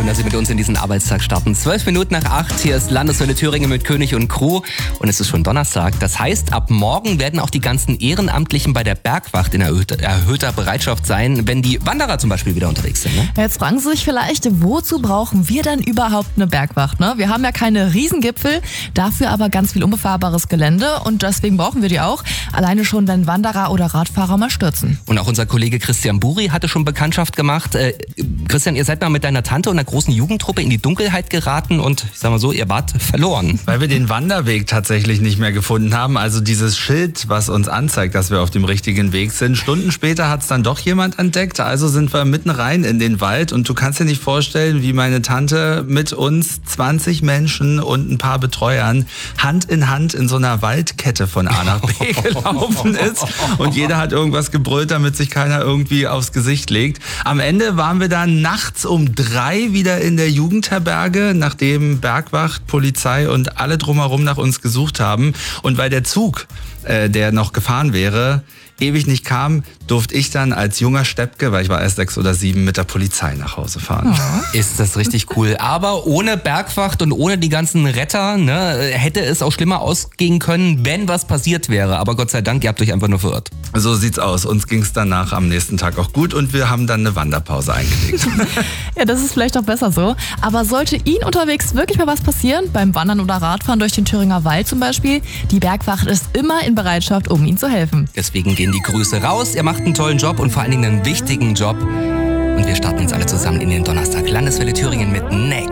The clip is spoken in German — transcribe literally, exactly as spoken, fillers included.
Schön, dass Sie mit uns in diesen Arbeitstag starten. Zwölf Minuten nach acht, hier ist Landeswelle Thüringen mit König und Crew und es ist schon Donnerstag. Das heißt, ab morgen werden auch die ganzen Ehrenamtlichen bei der Bergwacht in erhöhter, erhöhter Bereitschaft sein, wenn die Wanderer zum Beispiel wieder unterwegs sind. Ne? Jetzt fragen Sie sich vielleicht, wozu brauchen wir denn überhaupt eine Bergwacht? Ne? Wir haben ja keine Riesengipfel, dafür aber ganz viel unbefahrbares Gelände und deswegen brauchen wir die auch. Alleine schon, wenn Wanderer oder Radfahrer mal stürzen. Und auch unser Kollege Christian Buri hatte schon Bekanntschaft gemacht. Äh, Christian, ihr seid mal mit deiner Tante und einer großen Jugendtruppe in die Dunkelheit geraten und ich sag mal so, ihr wart verloren. Weil wir den Wanderweg tatsächlich nicht mehr gefunden haben. Also dieses Schild, was uns anzeigt, dass wir auf dem richtigen Weg sind. Stunden später hat es dann doch jemand entdeckt. Also sind wir mitten rein in den Wald und du kannst dir nicht vorstellen, wie meine Tante mit uns zwanzig Menschen und ein paar Betreuern Hand in Hand in so einer Waldkette von A nach B gelaufen ist. Und jeder hat irgendwas gebrüllt, damit sich keiner irgendwie aufs Gesicht legt. Am Ende waren wir dann nachts um drei wieder in der Jugendherberge, nachdem Bergwacht, Polizei und alle drumherum nach uns gesucht haben. Und weil der Zug, äh, der noch gefahren wäre, ewig nicht kam, durfte ich dann als junger Steppke, weil ich war erst sechs oder sieben, mit der Polizei nach Hause fahren. Oh. Ist das richtig cool. Aber ohne Bergwacht und ohne die ganzen Retter, ne, hätte es auch schlimmer ausgehen können, wenn was passiert wäre. Aber Gott sei Dank, ihr habt euch einfach nur verirrt. So sieht's aus. Uns ging's danach am nächsten Tag auch gut und wir haben dann eine Wanderpause eingelegt. Ja, das ist vielleicht auch besser so. Aber sollte Ihnen unterwegs wirklich mal was passieren, beim Wandern oder Radfahren durch den Thüringer Wald zum Beispiel, die Bergwacht ist immer in Bereitschaft, um Ihnen zu helfen. Deswegen gehen die Grüße raus. Ihr macht einen tollen Job und vor allen Dingen einen wichtigen Job. Und wir starten uns alle zusammen in den Donnerstag. Landeswelle Thüringen mit Next.